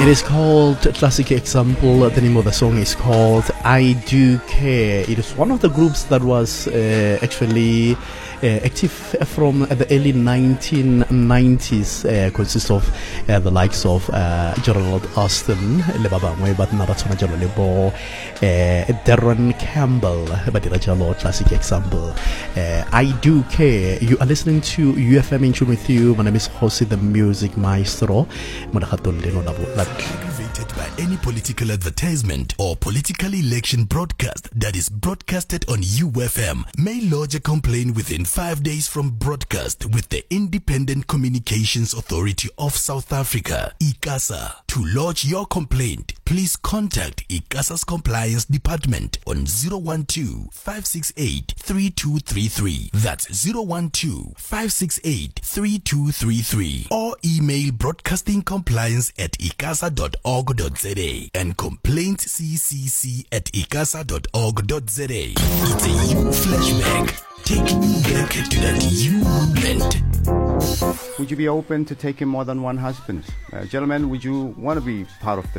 It is called Classic Example. The name of the song is called I Do Care. It is one of the groups that was actually active from the early 1990s. Consists of the likes of Gerald Austin, Darren Campbell, Classic Example. I Do Care. You are listening to UFM in tune with you. My name is Jose the Music Maestro. Aggravated by any political advertisement or political election broadcast that is broadcasted on UFM, may lodge a complaint within 5 days from broadcast with the Independent Communications Authority of South Africa, ICASA. To lodge your complaint, please contact ICASA's Compliance Department on 012-568-3233. That's 012-568-3233. Or email broadcastingcompliance@icasa.org.za and complaintsccc@icasa.org.za. It's a you flashback, taking you back to that you moment. Would you be open to taking more than one husband? Gentlemen, would you want to be part of the